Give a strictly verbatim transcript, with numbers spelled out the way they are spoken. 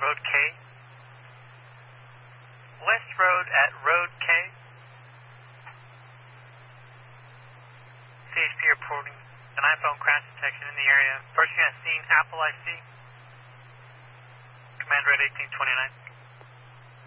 Road K. West Road at Road K. C H P reporting an iPhone crash detection in the area. First unit seen, Apple I C. Command Red eighteen twenty-nine.